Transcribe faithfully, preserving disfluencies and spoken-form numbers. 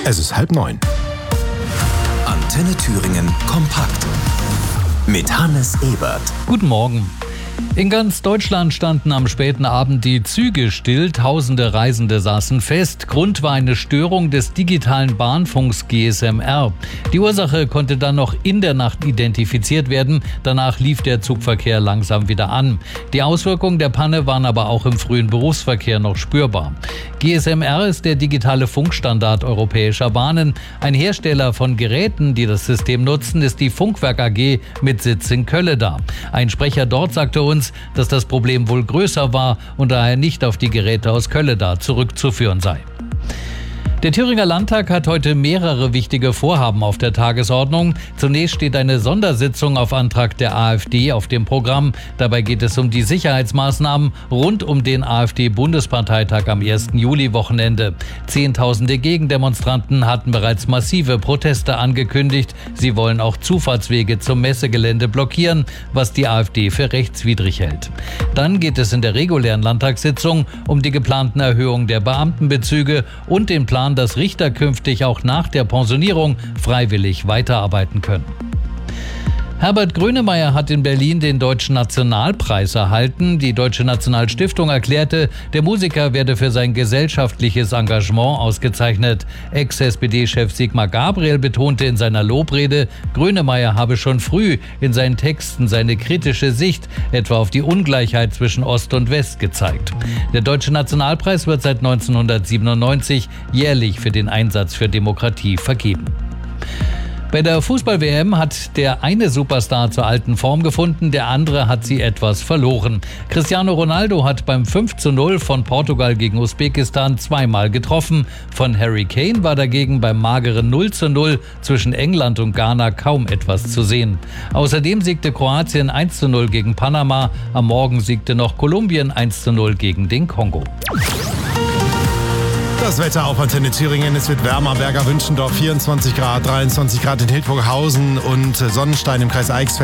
Es ist halb neun. Antenne Thüringen kompakt mit Hannes Ebert. Guten Morgen. In ganz Deutschland standen am späten Abend die Züge still. Tausende Reisende saßen fest. Grund war eine Störung des digitalen Bahnfunks G S M R. Die Ursache konnte dann noch in der Nacht identifiziert werden. Danach lief der Zugverkehr langsam wieder an. Die Auswirkungen der Panne waren aber auch im frühen Berufsverkehr noch spürbar. G S M R ist der digitale Funkstandard europäischer Bahnen. Ein Hersteller von Geräten, die das System nutzen, ist die Funkwerk A G mit Sitz in Kölleda. Ein Sprecher dort sagte uns, dass das Problem wohl größer war und daher nicht auf die Geräte aus Kölleda zurückzuführen sei. Der Thüringer Landtag hat heute mehrere wichtige Vorhaben auf der Tagesordnung. Zunächst steht eine Sondersitzung auf Antrag der AfD auf dem Programm. Dabei geht es um die Sicherheitsmaßnahmen rund um den AfD-Bundesparteitag am ersten Juli-Wochenende. Zehntausende Gegendemonstranten hatten bereits massive Proteste angekündigt. Sie wollen auch Zufahrtswege zum Messegelände blockieren, was die AfD für rechtswidrig hält. Dann geht es in der regulären Landtagssitzung um die geplanten Erhöhungen der Beamtenbezüge und den Plan, dass Richter künftig auch nach der Pensionierung freiwillig weiterarbeiten können. Herbert Grönemeyer hat in Berlin den Deutschen Nationalpreis erhalten. Die Deutsche Nationalstiftung erklärte, der Musiker werde für sein gesellschaftliches Engagement ausgezeichnet. Ex-S P D-Chef Sigmar Gabriel betonte in seiner Lobrede, Grönemeyer habe schon früh in seinen Texten seine kritische Sicht etwa auf die Ungleichheit zwischen Ost und West gezeigt. Der Deutsche Nationalpreis wird seit neunzehnhundertsiebenundneunzig jährlich für den Einsatz für Demokratie vergeben. Bei der Fußball-W M hat der eine Superstar zur alten Form gefunden, der andere hat sie etwas verloren. Cristiano Ronaldo hat beim fünf zu null von Portugal gegen Usbekistan zweimal getroffen. Von Harry Kane war dagegen beim mageren null zu null zwischen England und Ghana kaum etwas zu sehen. Außerdem siegte Kroatien eins zu null gegen Panama. Am Morgen siegte noch Kolumbien eins zu null gegen den Kongo. Das Wetter auf Antenne Thüringen. Es wird wärmer. Berger Wünschendorf vierundzwanzig Grad, dreiundzwanzig Grad in Hildburghausen und Sonnenstein im Kreis Eichsfeld.